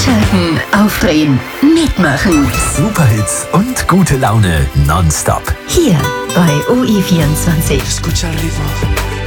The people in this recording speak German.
Einschalten, aufdrehen, mitmachen. Superhits und gute Laune nonstop. Hier bei OI24. Escucha el ritmo.